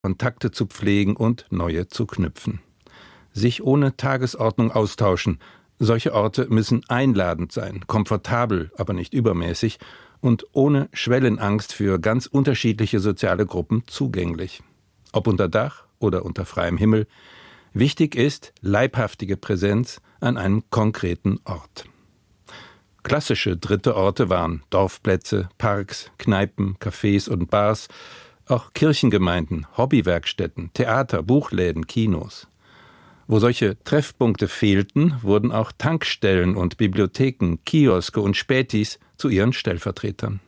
Kontakte zu pflegen und neue zu knüpfen. Sich ohne Tagesordnung austauschen. Solche Orte müssen einladend sein, komfortabel, aber nicht übermäßig und ohne Schwellenangst für ganz unterschiedliche soziale Gruppen zugänglich. Ob unter Dach oder unter freiem Himmel. Wichtig ist leibhaftige Präsenz an einem konkreten Ort. Klassische dritte Orte waren Dorfplätze, Parks, Kneipen, Cafés und Bars, auch Kirchengemeinden, Hobbywerkstätten, Theater, Buchläden, Kinos. Wo solche Treffpunkte fehlten, wurden auch Tankstellen und Bibliotheken, Kioske und Spätis zu ihren Stellvertretern.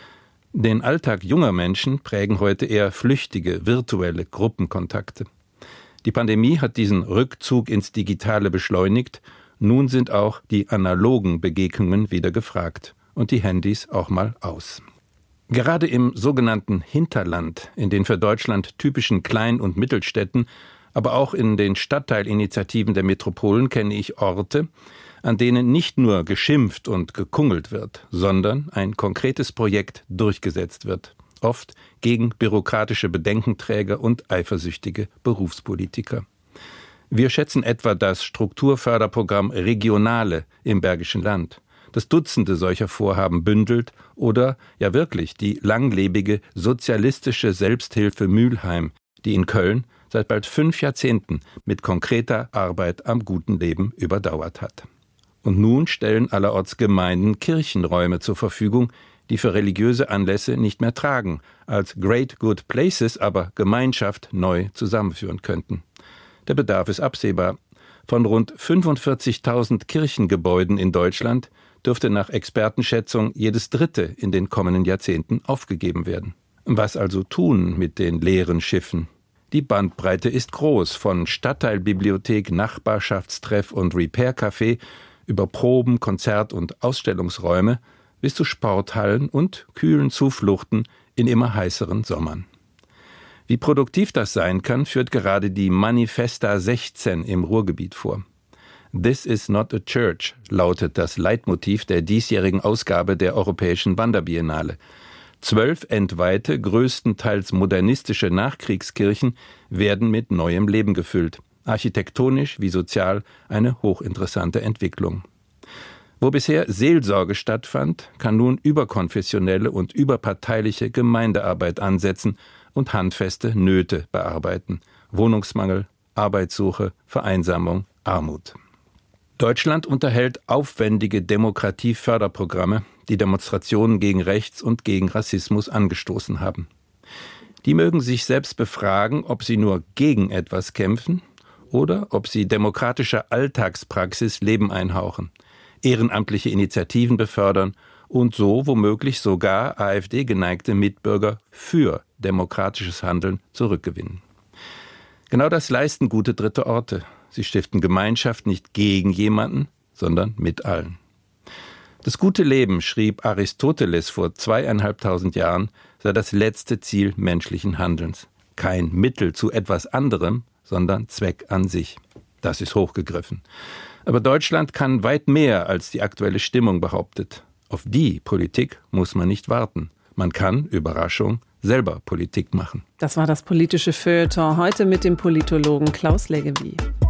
Den Alltag junger Menschen prägen heute eher flüchtige, virtuelle Gruppenkontakte. Die Pandemie hat diesen Rückzug ins Digitale beschleunigt. Nun sind auch die analogen Begegnungen wieder gefragt und die Handys auch mal aus. Gerade im sogenannten Hinterland, in den für Deutschland typischen Klein- und Mittelstädten, aber auch in den Stadtteilinitiativen der Metropolen kenne ich Orte, an denen nicht nur geschimpft und gekungelt wird, sondern ein konkretes Projekt durchgesetzt wird. Oft gegen bürokratische Bedenkenträger und eifersüchtige Berufspolitiker. Wir schätzen etwa das Strukturförderprogramm Regionale im Bergischen Land, das Dutzende solcher Vorhaben bündelt, oder ja wirklich die langlebige sozialistische Selbsthilfe Mülheim, die in Köln seit bald 5 Jahrzehnten mit konkreter Arbeit am guten Leben überdauert hat. Und nun stellen allerorts Gemeinden Kirchenräume zur Verfügung, die für religiöse Anlässe nicht mehr tragen, als Great Good Places aber Gemeinschaft neu zusammenführen könnten. Der Bedarf ist absehbar. Von rund 45.000 Kirchengebäuden in Deutschland dürfte nach Expertenschätzung jedes dritte in den kommenden Jahrzehnten aufgegeben werden. Was also tun mit den leeren Schiffen? Die Bandbreite ist groß, von Stadtteilbibliothek, Nachbarschaftstreff und Repair-Café über Proben-, Konzert- und Ausstellungsräume bis zu Sporthallen und kühlen Zufluchten in immer heißeren Sommern. Wie produktiv das sein kann, führt gerade die Manifesta 16 im Ruhrgebiet vor. This is not a church lautet das Leitmotiv der diesjährigen Ausgabe der Europäischen Wanderbiennale. 12 entweihte, größtenteils modernistische Nachkriegskirchen werden mit neuem Leben gefüllt. Architektonisch wie sozial eine hochinteressante Entwicklung. Wo bisher Seelsorge stattfand, kann nun überkonfessionelle und überparteiliche Gemeindearbeit ansetzen und handfeste Nöte bearbeiten. Wohnungsmangel, Arbeitssuche, Vereinsamung, Armut. Deutschland unterhält aufwendige Demokratieförderprogramme, die Demonstrationen gegen Rechts und gegen Rassismus angestoßen haben. Die mögen sich selbst befragen, ob sie nur gegen etwas kämpfen oder ob sie demokratischer Alltagspraxis Leben einhauchen, ehrenamtliche Initiativen befördern und so womöglich sogar AfD-geneigte Mitbürger für demokratisches Handeln zurückgewinnen. Genau das leisten gute dritte Orte. Sie stiften Gemeinschaft nicht gegen jemanden, sondern mit allen. Das gute Leben, schrieb Aristoteles vor 2.500 Jahren, sei das letzte Ziel menschlichen Handelns. Kein Mittel zu etwas anderem, sondern Zweck an sich. Das ist hochgegriffen. Aber Deutschland kann weit mehr, als die aktuelle Stimmung behauptet. Auf die Politik muss man nicht warten. Man kann, Überraschung, selber Politik machen. Das war das politische Feuilleton heute mit dem Politologen Klaus Leggevi.